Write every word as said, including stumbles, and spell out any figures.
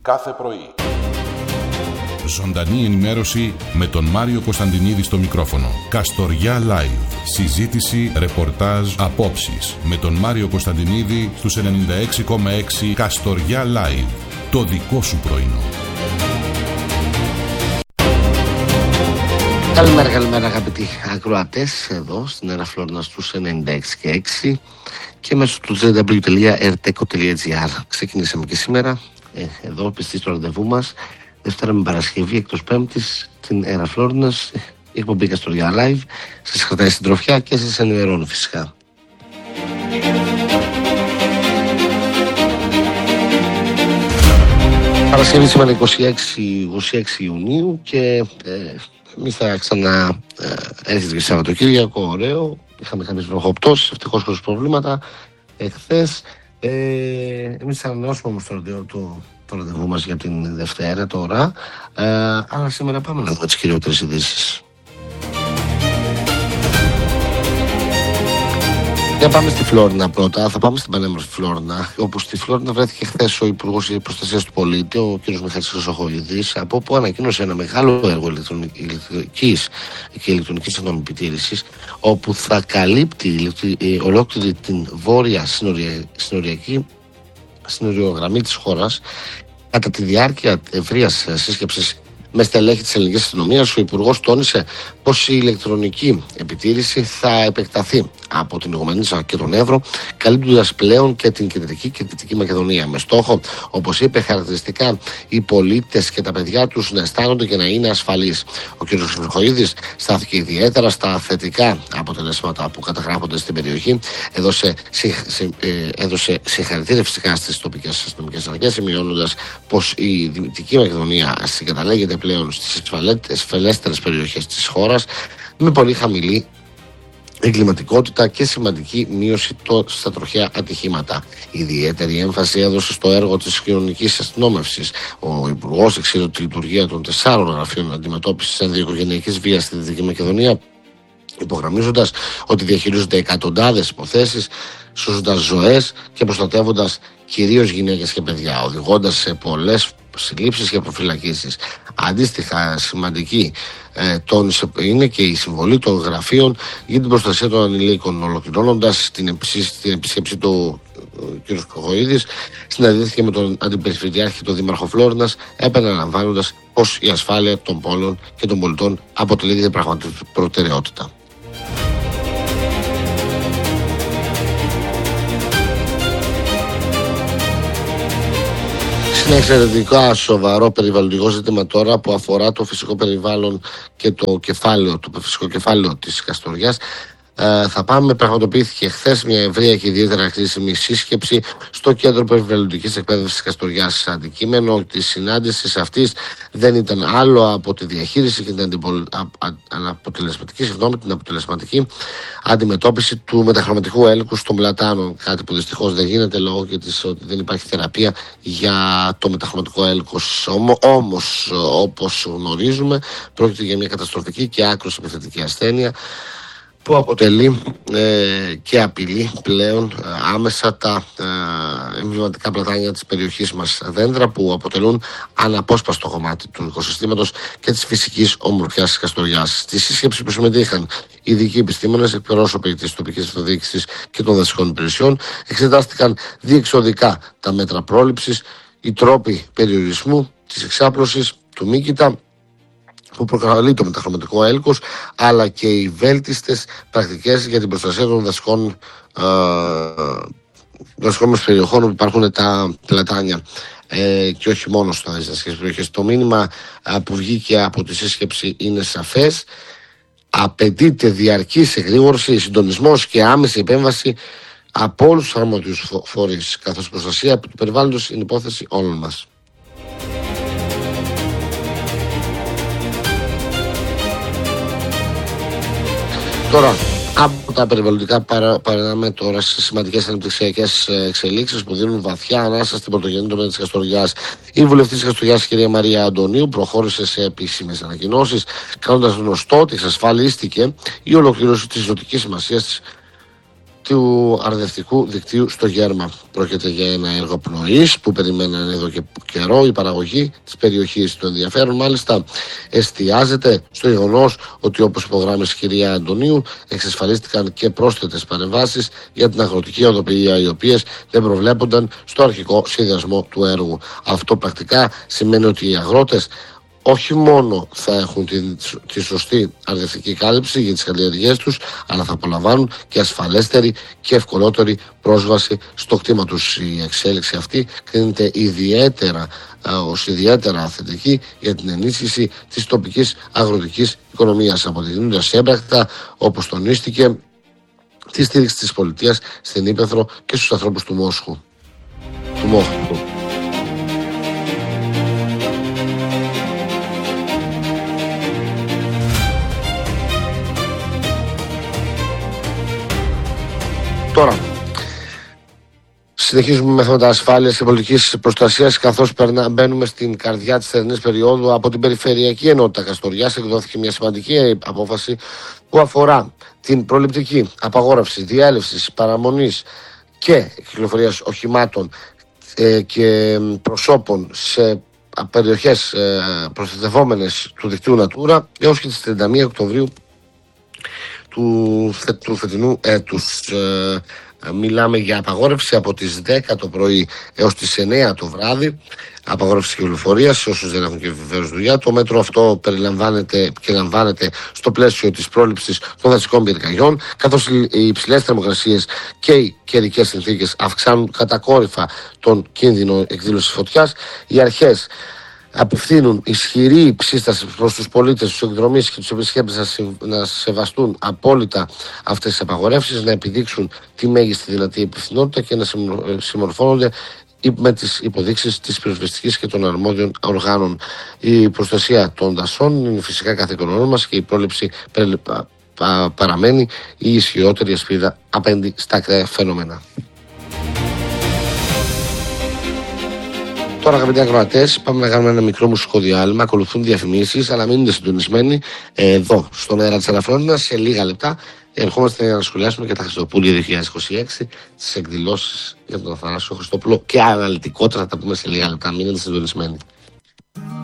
κάθε πρωί. Ζωντανή ενημέρωση με τον Μάριο Κωνσταντινίδη στο μικρόφωνο. Καστοριά Live. Συζήτηση, ρεπορτάζ, απόψεις. Με τον Μάριο Κωνσταντινίδη στους ενενήντα έξι κόμμα έξι Καστοριά Live. Το δικό σου πρωινό. Καλημέρα, καλημέρα αγαπητοί ακροατές, εδώ στην Έρα Φλόρινα στους ενενήντα έξι και έξι και μέσω του double-u double-u double-u τελεία erteco τελεία gr. Ξεκινήσαμε και σήμερα, ε, εδώ πιστοί στο ραντεβού μας, Δευτέρα με Παρασκευή, εκτός Πέμπτης, στην Έρα Φλόρινας, η εκπομπή Καστοριά Live, σας κρατάει στην τροφιά και σας ενημερώνει φυσικά. Παρασκευή σήμερα είκοσι έξι Ιουνίου και ε, εμείς θα ξανά ε, έρχεται και Σαββατοκύριακο, ωραίο. Είχαμε κάποιες βροχοπτώσεις, ευτυχώς χωρίς προβλήματα εχθές. Ε, εμείς θα ανανεώσουμε όμως το, το, το ραντεβού μας για την Δευτέρα τώρα. Ε, αλλά σήμερα πάμε να δούμε τις κυριότερες ειδήσεις. Για πάμε στη Φλόρινα πρώτα. Θα πάμε στην πανέμορφη Φλόρινα, όπου στη Φλόρινα βρέθηκε χθες ο Υπουργός Προστασίας του Πολίτη, ο κ. Μιχάλης Χρυσοχοΐδης, από όπου ανακοίνωσε ένα μεγάλο έργο ηλεκτρονικής και ηλεκτρονικής επιτήρησης, όπου θα καλύπτει ολόκληρη την βόρεια συνοριακή συνοριογραμμή της χώρας. Κατά τη διάρκεια ευρείας σύσκεψης με στελέχη της ελληνικής αστυνομίας, ο Υπουργός τόνισε πως η ηλεκτρονική επιτήρηση θα επεκταθεί από την Ιγωμενίτσα και τον Εύρο, καλύπτοντας πλέον και την Κεντρική και Δυτική Μακεδονία. Με στόχο, όπως είπε, χαρακτηριστικά οι πολίτες και τα παιδιά τους να αισθάνονται και να είναι ασφαλείς. Ο κ. Χρυσοχοΐδης στάθηκε ιδιαίτερα στα θετικά αποτελέσματα που καταγράφονται στην περιοχή, έδωσε, έδωσε συγχαρητήρια φυσικά στις τοπικές αστυνομικές αρχές, σημειώνοντας πως η Δυτική Μακεδονία συγκαταλέγεται πλέον στις ασφαλέστερες περιοχές της χώρας με πολύ χαμηλή εγκληματικότητα και σημαντική μείωση το, στα τροχαία ατυχήματα. Ιδιαίτερη έμφαση έδωσε στο έργο της κοινωνικής αστυνόμευσης. Ο Υπουργός εξήγηλε τη λειτουργία των τεσσάρων γραφείων αντιμετώπισης ενδοοικογενειακής βίας στη Δυτική Μακεδονία, υπογραμμίζοντας ότι διαχειρίζονται εκατοντάδες υποθέσεις, σώζοντας ζωές και προστατεύοντας κυρίως γυναίκες και παιδιά, οδηγώντας σε πολλές συλλήψεις και προφυλακίσεις. Αντίστοιχα σημαντική ε, τόνισε είναι και η συμβολή των γραφείων για την προστασία των ανηλίκων, ολοκληρώνοντας την, επίσης, την επίσκεψη του κ. Χρυσοχοΐδης, συναντήθηκε με τον Αντιπεριφερειάρχη, τον Δήμαρχο Φλόρινας, επαναλαμβάνοντας πως η ασφάλεια των πόλεων και των πολιτών αποτελεί διαπραγματική προτεραιότητα. Είναι εξαιρετικά σοβαρό περιβαλλοντικό ζήτημα τώρα που αφορά το φυσικό περιβάλλον και το κεφάλαιο, το φυσικό κεφάλαιο της Καστοριάς. Ε, θα πάμε, πραγματοποιήθηκε χθες μια ευρεία και ιδιαίτερα χρήσιμη σύσκεψη στο Κέντρο Περιβαλλοντικής Εκπαίδευσης της Καστοριάς. Αντικείμενο της συνάντησης αυτής δεν ήταν άλλο από τη διαχείριση και την αντιπολ... αποτελεσματική, συγγνώμη, την αποτελεσματική αντιμετώπιση του μεταχρωματικού έλκους των πλατάνων. Κάτι που δυστυχώς δεν γίνεται λόγω και της ότι δεν υπάρχει θεραπεία για το μεταχρωματικό έλκος. Όμως, όπως γνωρίζουμε, πρόκειται για μια καταστροφική και άκρως επιθετική ασθένεια που αποτελεί ε, και απειλή πλέον ε, άμεσα τα ε, εμβληματικά πλατάνια της περιοχής μας, δέντρα που αποτελούν αναπόσπαστο κομμάτι του οικοσυστήματος και της φυσικής ομορφιάς της Καστοριάς. Στη σύσκεψη που συμμετείχαν ειδικοί επιστήμονες, εκπρόσωποι της τοπικής αυτοδιοίκησης και των δασικών υπηρεσιών, εξετάστηκαν διεξοδικά τα μέτρα πρόληψης, οι τρόποι περιορισμού της εξάπλωσης του μύκητα που προκαλεί το μεταχρωματικό έλκος, αλλά και οι βέλτιστες πρακτικές για την προστασία των δασικών, ε, δασικών μας περιοχών όπου υπάρχουν τα πλατάνια ε, και όχι μόνο στις δασικές περιοχές. Το μήνυμα ε, που βγήκε από τη σύσκεψη είναι σαφές. Απαιτείται διαρκής εγρήγορση, συντονισμός και άμεση επέμβαση από όλους τους αρμόδιους φορείς, καθώς η προστασία του περιβάλλοντος είναι υπόθεση όλων μας. Τώρα, από τα περιβαλλοντικά παράμε τώρα στις σημαντικές ανεπτυξιακές εξελίξεις που δίνουν βαθιά ανάσα στην πρωτογενή τομέα της Καστοριάς. Η βουλευτής της Καστοριάς, κυρία Μαρία Αντωνίου, προχώρησε σε επίσημες ανακοινώσεις, κάνοντας γνωστό ότι εξασφαλίστηκε η ολοκλήρωση της ζωτικής σημασίας της του αρδευτικού δικτύου στο Γέρμα. Πρόκειται για ένα έργο πνοής που περιμέναν εδώ και καιρό η παραγωγή της περιοχής. Το ενδιαφέρον μάλιστα εστιάζεται στο γεγονός ότι, όπως υπογράμμισε η κυρία Αντωνίου, εξασφαλίστηκαν και πρόσθετες παρεμβάσεις για την αγροτική οδοποιία, οι οποίες δεν προβλέπονταν στο αρχικό σχεδιασμό του έργου. Αυτό πρακτικά σημαίνει ότι οι αγρότες όχι μόνο θα έχουν τη, τη σωστή αρδευτική κάλυψη για τις καλλιεργίες τους, αλλά θα απολαμβάνουν και ασφαλέστερη και ευκολότερη πρόσβαση στο κτήμα τους. Η εξέλιξη αυτή κρίνεται ιδιαίτερα, ως ιδιαίτερα θετική για την ενίσχυση της τοπικής αγροτικής οικονομίας, αποδεικνύοντας έμπρακτα, όπως τονίστηκε, τη στήριξη της πολιτείας στην Ύπαιθρο και στους ανθρώπους του Μόσχου. Του Μόσχου. Τώρα, συνεχίζουμε με θέματα ασφάλειας και πολιτικής προστασίας, καθώς μπαίνουμε στην καρδιά της θερινής περίοδου. Από την Περιφερειακή Ενότητα Καστοριάς εκδόθηκε μια σημαντική απόφαση που αφορά την προληπτική απαγόρευση διέλευσης, παραμονής και κυκλοφορίας οχημάτων ε, και προσώπων σε περιοχές ε, προστατευόμενες του δικτύου Natura έως και τις τριάντα μία Οκτωβρίου του, του φετινού έτους. Ε, μιλάμε για απαγόρευση από τις δέκα το πρωί έως τις εννέα το βράδυ, απαγόρευση κυκλοφορίας σε όσους δεν έχουν και βεβαίως δουλειά. Το μέτρο αυτό περιλαμβάνεται και λαμβάνεται στο πλαίσιο της πρόληψης των δασικών πυρκαγιών, καθώς οι υψηλές θερμοκρασίες και οι καιρικές συνθήκες αυξάνουν κατακόρυφα τον κίνδυνο εκδήλωσης φωτιάς. Οι αρχές απευθύνουν ισχυρή σύσταση προς τους πολίτες, τους εκδρομείς και τους επισκέπτες να σεβαστούν απόλυτα αυτές τις απαγορεύσεις, να επιδείξουν τη μέγιστη δυνατή υπευθυνότητα και να συμμορφώνονται με τις υποδείξεις της πυροσβεστικής και των αρμόδιων οργάνων. Η προστασία των δασών είναι φυσικά καθήκον μας και η πρόληψη παραμένει η ισχυρότερη ασπίδα απέναντι στα ακραία φαινόμενα. Τώρα, αγαπητοί ακροατές, πάμε να κάνουμε ένα μικρό μουσικό διάλειμμα. Ακολουθούν διαφημίσεις, αλλά μείνετε συντονισμένοι εδώ, στον αέρα της Ελαφρώνητας. Σε λίγα λεπτά ερχόμαστε να σχολιάσουμε και τα Χριστοπούλια δύο χιλιάδες είκοσι έξι, τις εκδηλώσεις για τον Αθανάσιο Χριστόπουλο και αναλυτικότερα θα τα πούμε σε λίγα λεπτά. Μείνετε συντονισμένοι.